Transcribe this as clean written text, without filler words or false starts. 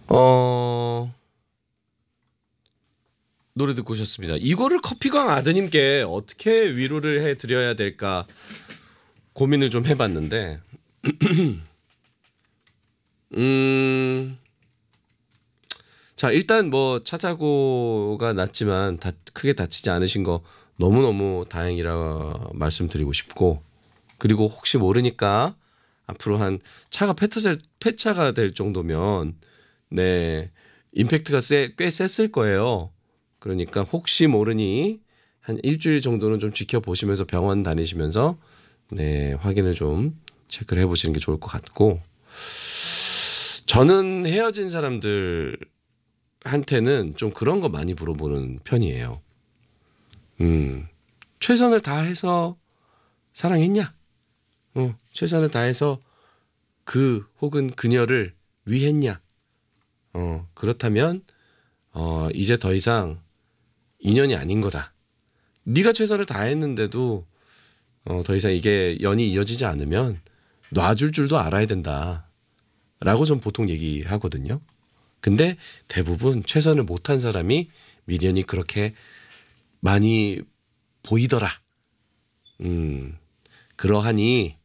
어, 노래 듣고 오셨습니다. 이거를 커피광 아드님께 어떻게 위로를 해드려야 될까 고민을 좀 해봤는데, 자, 일단 뭐 차사고가 났지만 크게 다치지 않으신 거 너무너무 다행이라 말씀드리고 싶고, 그리고 혹시 모르니까 앞으로 한 차가 폐차가 될 정도면 네, 임팩트가 꽤 셌을 거예요. 그러니까 혹시 모르니 한 일주일 정도는 좀 지켜보시면서 병원 다니시면서 네, 확인을 좀 체크를 해보시는 게 좋을 것 같고, 저는 헤어진 사람들한테는 좀 그런 거 많이 물어보는 편이에요. 최선을 다해서 사랑했냐? 최선을 다해서 그 혹은 그녀를 위했냐? 그렇다면 이제 더 이상 인연이 아닌 거다. 네가 최선을 다했는데도 더 이상 이게 연이 이어지지 않으면 놔줄 줄도 알아야 된다라고 전 보통 얘기하거든요. 근데 대부분 최선을 못한 사람이 미련이 그렇게 많이 보이더라. 그러하니